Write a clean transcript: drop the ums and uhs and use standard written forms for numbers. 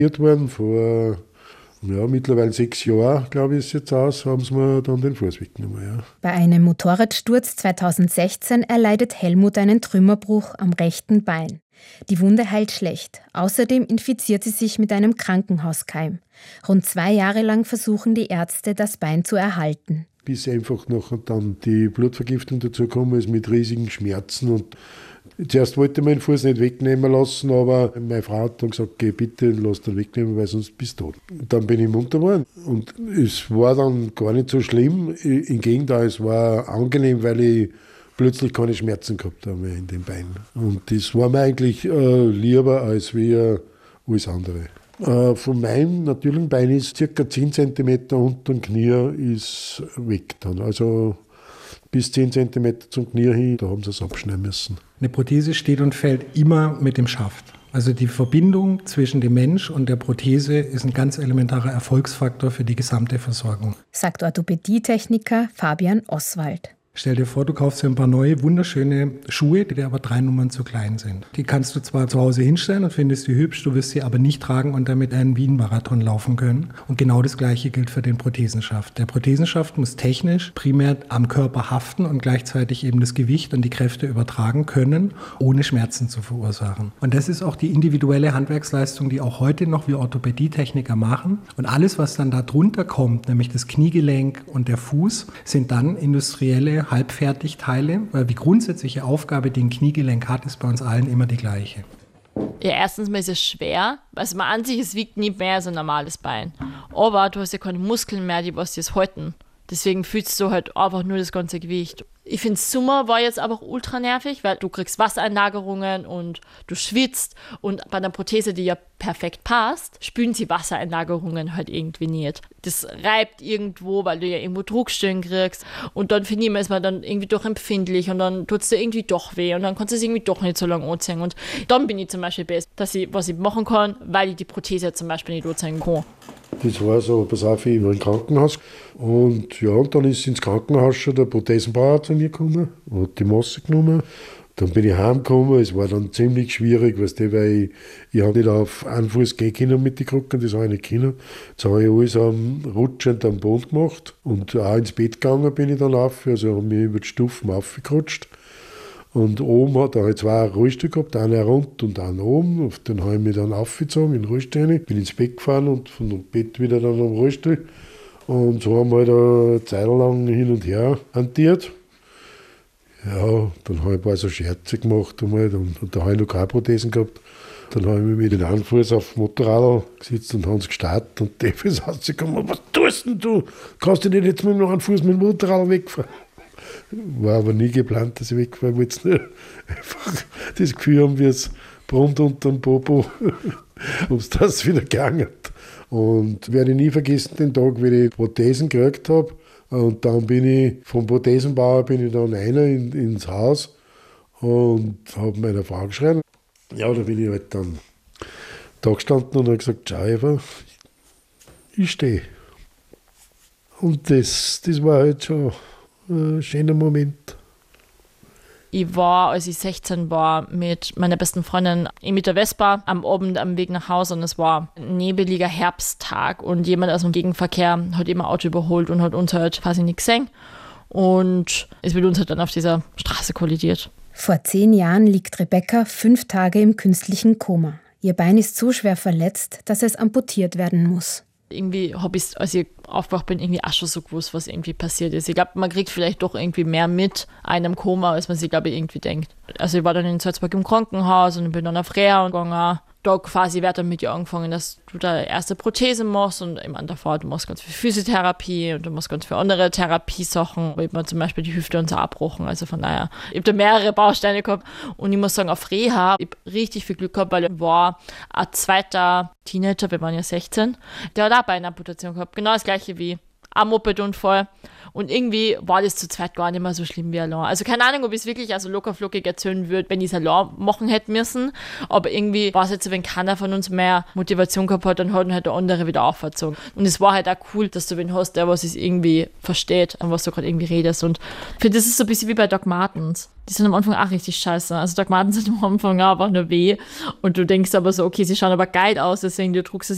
Worden vor mittlerweile 6 Jahren, glaube ich, ist jetzt aus, haben sie mir dann den Fuß weggenommen. Ja. Bei einem Motorradsturz 2016 erleidet Helmut einen Trümmerbruch am rechten Bein. Die Wunde heilt schlecht. Außerdem infiziert sie sich mit einem Krankenhauskeim. Rund 2 Jahre lang versuchen die Ärzte, das Bein zu erhalten. Bis einfach nachher dann die Blutvergiftung dazu gekommen ist mit riesigen Schmerzen. Und zuerst wollte ich meinen Fuß nicht wegnehmen lassen, aber meine Frau hat dann gesagt, geh bitte, lass den wegnehmen, weil sonst bist du tot. Dann bin ich munter geworden. Und es war dann gar nicht so schlimm. Im Gegenteil, es war angenehm, weil ich plötzlich keine Schmerzen gehabt habe in den Beinen. Und das war mir eigentlich lieber als wie alles andere. Von meinem natürlichen Bein ist ca. 10 cm unter dem Knie ist weg dann. Also bis 10 cm zum Knie hin, da haben sie es abschneiden müssen. Eine Prothese steht und fällt immer mit dem Schaft. Also die Verbindung zwischen dem Mensch und der Prothese ist ein ganz elementarer Erfolgsfaktor für die gesamte Versorgung. Sagt Orthopädietechniker Fabian Oswald. Stell dir vor, du kaufst dir ein paar neue, wunderschöne Schuhe, die dir aber 3 Nummern zu klein sind. Die kannst du zwar zu Hause hinstellen und findest die hübsch, du wirst sie aber nicht tragen und damit einen Wien-Marathon laufen können. Und genau das Gleiche gilt für den Prothesenschaft. Der Prothesenschaft muss technisch primär am Körper haften und gleichzeitig eben das Gewicht und die Kräfte übertragen können, ohne Schmerzen zu verursachen. Und das ist auch die individuelle Handwerksleistung, die auch heute noch wir Orthopädietechniker machen. Und alles, was dann da drunter kommt, nämlich das Kniegelenk und der Fuß, sind dann industrielle Halbfertigteile, weil die grundsätzliche Aufgabe, die ein Kniegelenk hat, ist bei uns allen immer die gleiche. Ja, erstens mal ist es schwer, also man an sich, es wiegt nicht mehr als ein normales Bein. Aber du hast ja keine Muskeln mehr, die was das halten. Deswegen fühlst du halt einfach nur das ganze Gewicht. Ich finde, Sommer war jetzt aber ultra nervig, weil du kriegst Wassereinlagerungen und du schwitzt. Und bei einer Prothese, die ja perfekt passt, spülen sie Wassereinlagerungen halt irgendwie nicht. Das reibt irgendwo, weil du ja irgendwo Druckstellen kriegst. Und dann finde ich, ist man dann irgendwie doch empfindlich und dann tut es dir irgendwie doch weh und dann kannst du es irgendwie doch nicht so lange anziehen. Und dann bin ich zum Beispiel besser, dass ich was ich machen kann, weil ich die Prothese zum Beispiel nicht anziehen kann. Das war so, pass auf, ich war im Krankenhaus. Und ja, und dann ist ins Krankenhaus schon der Prothesenbauer zu mir gekommen, hat die Masse genommen. Dann bin ich heimgekommen, es war dann ziemlich schwierig, weil ich habe nicht auf einen Fuß gehen können mit den Krücken, das habe ich nicht können. Jetzt habe ich alles rutschend am Boden gemacht und auch ins Bett gegangen bin ich dann auf, also habe mich über die Stufen aufgerutscht. Und oben hat er 2 Rollstühle gehabt, einen runter und einen oben. Auf den habe ich mich dann aufgezogen in den Rollstuhl, bin ins Bett gefahren und von dem Bett wieder dann am Rollstuhl. Und so haben wir halt eine Zeit lang hin und her hantiert. Ja, dann habe ich ein paar so Scherze gemacht und da habe ich noch keine Prothesen gehabt. Dann habe ich mich mit dem einen Fuß auf dem Motorrad gesetzt und haben es gestartet und der ist rausgekommen. Was tust denn du? Kannst du nicht jetzt mit dem einen Fuß mit dem Motorrad wegfahren? War aber nie geplant, dass ich wegfahre. Ich wollte nicht einfach das Gefühl haben, wie es brummt unter dem Popo, ob es das wieder gegangen hat. Und werde ich nie vergessen, den Tag, wie ich Prothesen gekriegt habe. Und dann bin ich vom Prothesenbauer dann ins Haus und habe meiner Frau geschrien. Ja, da bin ich halt dann da gestanden und habe gesagt, schau Eva, ich stehe. Und das war halt schon ein schöner Moment. Ich war, als ich 16 war, mit meiner besten Freundin mit der Vespa am Abend am Weg nach Hause und es war ein nebeliger Herbsttag und jemand aus dem Gegenverkehr hat immer Auto überholt und hat uns halt quasi nicht gesehen und ist mit uns halt dann auf dieser Straße kollidiert. Vor 10 Jahren liegt Rebecca 5 Tage im künstlichen Koma. Ihr Bein ist so schwer verletzt, dass es amputiert werden muss. Irgendwie habe ich, als ich aufgewacht bin, irgendwie auch schon so gewusst, was irgendwie passiert ist. Ich glaube, man kriegt vielleicht doch irgendwie mehr mit einem Koma, als man sich, glaube ich, irgendwie denkt. Also ich war dann in Salzburg im Krankenhaus und bin dann auf Reha gegangen. Da quasi wird dann mit dir angefangen, dass du da erste Prothese machst und ich meine, davor, du machst ganz viel Physiotherapie und du machst ganz viele andere Therapiesachen. Ich habe mir zum Beispiel die Hüfte und so abbrochen, also von daher, ich habe da mehrere Bausteine gehabt und ich muss sagen, auf Reha, ich habe richtig viel Glück gehabt, weil ich war ein zweiter Teenager, wir waren ja 16, der hat auch Beinamputation gehabt, genau das gleiche wie ein Mopedunfall. Und irgendwie war das zu zweit gar nicht mehr so schlimm wie allein. Also keine Ahnung, ob ich es wirklich also lockerflockig erzählen würde, wenn ich es allein machen hätte müssen. Aber irgendwie war es jetzt so, wenn keiner von uns mehr Motivation gehabt hat, dann hat halt der andere wieder aufgezogen. Und es war halt auch cool, dass du wen hast, der was es irgendwie versteht, an was du gerade irgendwie redest. Und ich finde, das ist so ein bisschen wie bei Doc Martens. Die sind am Anfang auch richtig scheiße. Also Doc Martens sind am Anfang auch einfach nur weh. Und du denkst aber so, okay, sie schauen aber geil aus, deswegen du druckst es